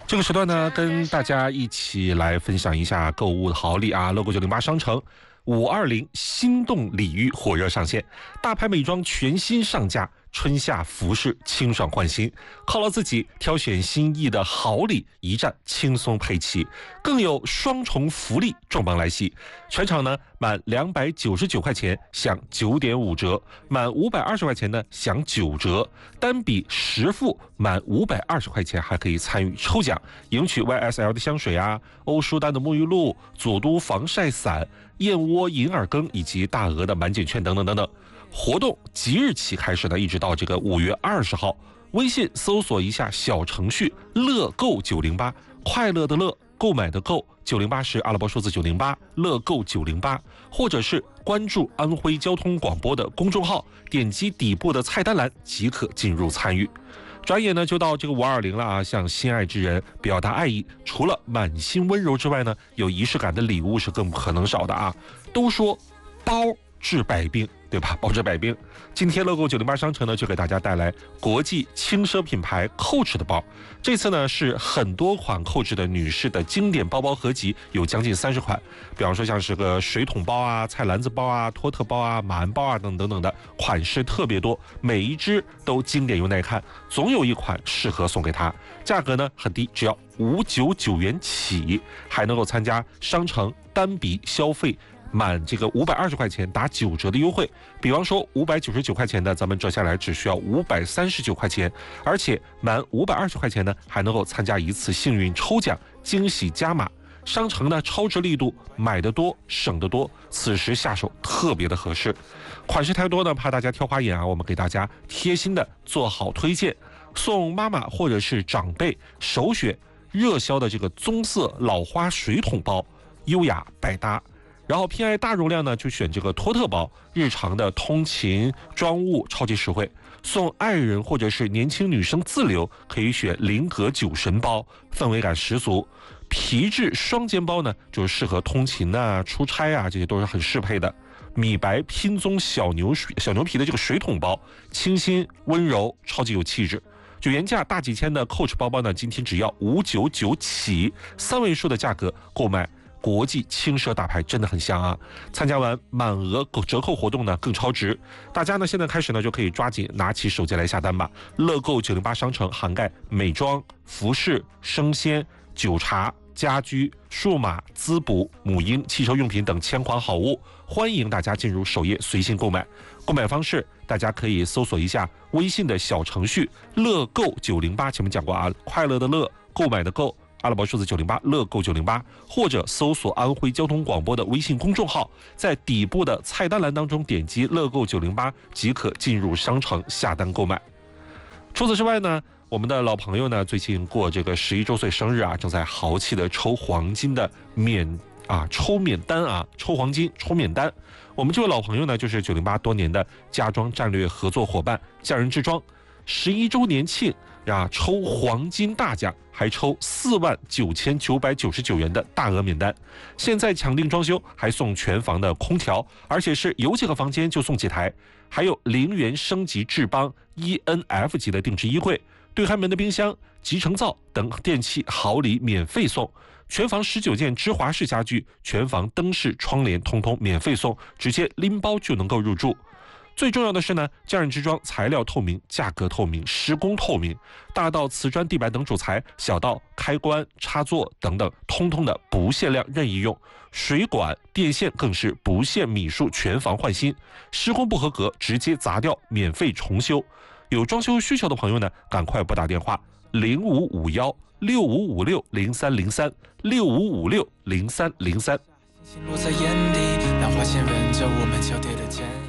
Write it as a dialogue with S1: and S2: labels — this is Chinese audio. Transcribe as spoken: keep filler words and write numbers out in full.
S1: 这个时段呢，跟大家一起来分享一下购物的好礼啊 ！logo 九零八商城五二零心动礼遇火热上线，大牌美妆全新上架，春夏服饰清爽换新，犒劳自己挑选心意的好礼，一站轻松配齐，更有双重福利重磅来袭！全场呢满两百九十九块钱享九点五折，满五百二十块钱呢享九折，单笔实付满五百二十块钱还可以参与抽奖，赢取 Y S L 的香水啊、欧舒丹的沐浴露、祖都防晒伞、燕窝银耳羹以及大额的满减券等等等等。活动即日起开始呢，一直到这个五月二十号。微信搜索一下小程序乐购九零八，快乐的乐，购买的购，九零八是阿拉伯数字九零八，乐购九零八，或者是关注安徽交通广播的公众号，点击底部的菜单栏即可进入参与。转眼呢就到这个五二零了啊，向心爱之人表达爱意，除了满心温柔之外呢，有仪式感的礼物是更不可能少的啊。都说包治百病，对吧？包治百病。今天 logo 九零八商城呢，就给大家带来国际轻奢品牌 Coach 的包。这次呢是很多款 Coach 的女士的经典包包合集，有将近三十款。比方说像是个水桶包啊、菜篮子包啊、托特包啊、马鞍包啊等等等的款式特别多，每一只都经典又耐看，总有一款适合送给她。价格呢很低，只要五百九十九元起，还能够参加商城单笔消费满这个五百二十块钱打九折的优惠，比方说五百九十九块钱的，咱们折下来只需要五百三十九块钱，而且满五百二十块钱呢，还能够参加一次幸运抽奖，惊喜加码。商城呢超值力度，买得多省得多，此时下手特别的合适。款式太多呢，怕大家挑花眼啊，我们给大家贴心的做好推荐，送妈妈或者是长辈首选热销的这个棕色老花水桶包，优雅百搭。然后偏爱大容量呢，就选这个托特包，日常的通勤装物超级实惠。送爱人或者是年轻女生自留，可以选菱格酒神包，氛围感十足。皮质双肩包呢，就是适合通勤啊、出差啊，这些都是很适配的。米白拼棕小牛水小牛皮的这个水桶包，清新温柔，超级有气质。就原价大几千的 Coach 包包呢，今天只要五百九十九起，三位数的价格购买。国际轻奢大牌真的很香啊！参加完满额折扣活动呢，更超值。大家呢现在开始呢就可以抓紧拿起手机来下单吧。乐购九零八商城涵盖美妆、服饰、生鲜、酒茶、家居、数码、滋补、母婴、汽车用品等千款好物，欢迎大家进入首页随心购买。购买方式大家可以搜索一下微信的小程序乐购九零八，前面讲过啊，快乐的乐，购买的购。阿拉伯数字九零八，乐购九零八，或者搜索安徽交通广播的微信公众号，在底部的菜单栏当中点击乐购九零八即可进入商城下单购买。除此之外呢，我们的老朋友呢最近过这个十一周岁生日啊，正在豪气的抽黄金的免啊抽免单啊，抽黄金抽免单。我们这位老朋友呢，就是九零八多年的家装战略合作伙伴匠人之装，十一周年庆啊，抽黄金大奖，还抽四万九千九百九十九元的大额免单。现在抢订装修还送全房的空调，而且是有几个房间就送几台，还有零元升级智邦 E N F 级的定制衣柜、对开门的冰箱、集成灶等电器好礼免费送。全房十九件芝华士家具，全房灯饰窗帘通通免费送，直接拎包就能够入住。最重要的是呢，匠人之装材料透明，价格透明，施工透明，大到瓷砖、地板等主材，小到开关、插座等等，通通的不限量任意用。水管、电线更是不限米数，全房换新。施工不合格直接砸掉，免费重修。有装修需求的朋友呢，赶快拨打电话零五五幺六五五六零三零三六五五六零三零三。落在眼底，浪花先认着我们交叠的肩。